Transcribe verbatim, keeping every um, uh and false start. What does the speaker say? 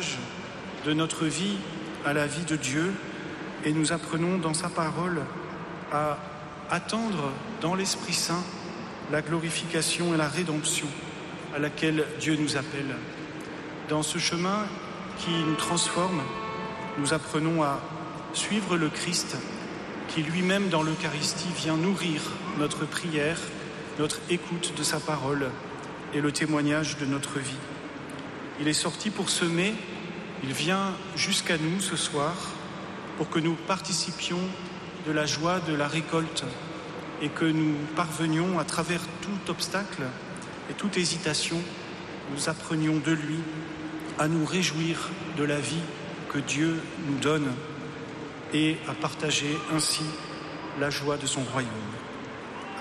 témoignage de notre vie à la vie de Dieu, et nous apprenons dans sa parole à attendre dans l'Esprit Saint la glorification et la rédemption à laquelle Dieu nous appelle. Dans ce chemin qui nous transforme, nous apprenons à suivre le Christ qui lui-même dans l'Eucharistie vient nourrir notre prière, notre écoute de sa parole et le témoignage de notre vie. Il est sorti pour semer, il vient jusqu'à nous ce soir pour que nous participions de la joie de la récolte et que nous parvenions à travers tout obstacle et toute hésitation, nous apprenions de lui à nous réjouir de la vie que Dieu nous donne et à partager ainsi la joie de son royaume.